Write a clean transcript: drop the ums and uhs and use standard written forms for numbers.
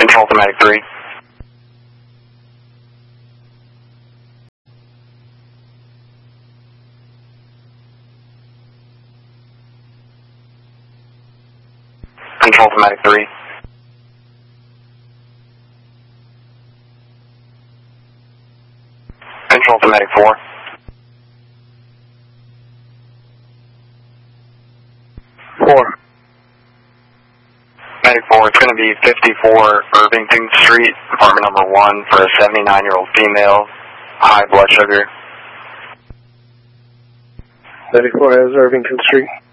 Control to Medic 3. Control to Medic 3. Control to Medic 4. 4. Medic 4, it's going to be 54 Irvington Street, apartment number 1 for a 79-year-old female, high blood sugar. Medic 4 has Irvington Street.